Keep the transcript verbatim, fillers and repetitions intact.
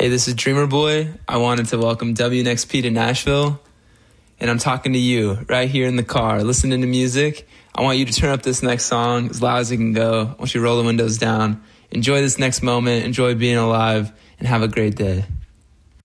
Hey, this is Dreamer Boy. I wanted to welcome W N X P to Nashville, and I'm talking to you right here in the car, listening to music. I want you to turn up this next song as loud as it can go. I want you to roll the windows down. Enjoy this next moment, enjoy being alive, and have a great day.